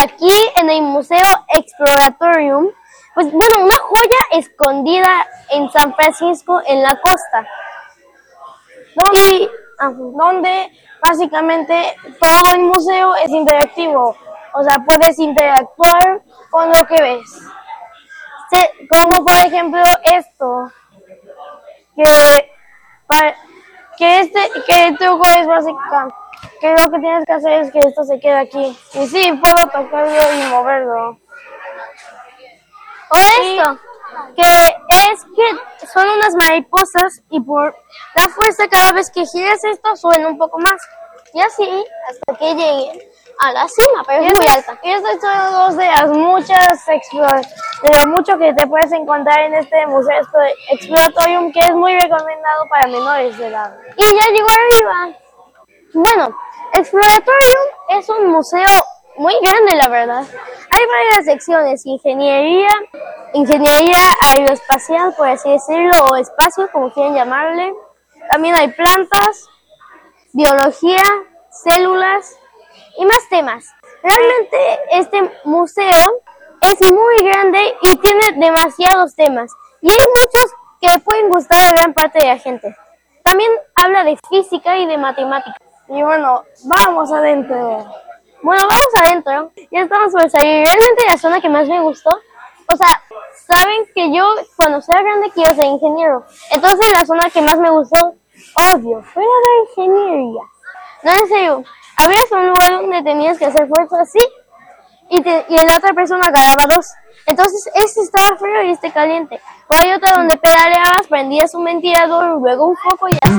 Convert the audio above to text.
aquí en el Museo Exploratorium, pues bueno, una joya escondida en San Francisco, en la costa. Donde básicamente todo el museo es interactivo, o sea, puedes interactuar con lo que ves. Como por ejemplo esto, que el truco es básicamente que lo que tienes que hacer es que esto se quede aquí. Y sí, puedo tocarlo y moverlo. O esto, que son unas mariposas y por la fuerza cada vez que giras esto suben un poco más. Y así hasta que lleguen a la cima, pero es muy alta. Y estas son dos de las muchas de lo mucho que te puedes encontrar en este museo Exploratorium, que es muy recomendado para menores de edad. Y ya llegó arriba. Bueno, Exploratorium es un museo muy grande, la verdad. Hay varias secciones: ingeniería aeroespacial, por así decirlo, o espacio, como quieren llamarle. También hay plantas, biología, células y más temas. Realmente este museo es muy grande y tiene demasiados temas. Y hay muchos que le pueden gustar a gran parte de la gente. También habla de física y de matemáticas. Y bueno, vamos adentro. Bueno, vamos adentro. Ya estamos por salir. Realmente la zona que más me gustó, o sea, saben que yo cuando sea grande quiero ser ingeniero. Entonces la zona que más me gustó, obvio, fue la de ingeniería. No, en serio, había un lugar donde tenías que hacer fuerza así y la otra persona agarraba dos. Entonces este estaba frío y este caliente. O hay otra donde pedaleabas, prendías un ventilador, luego un foco y así.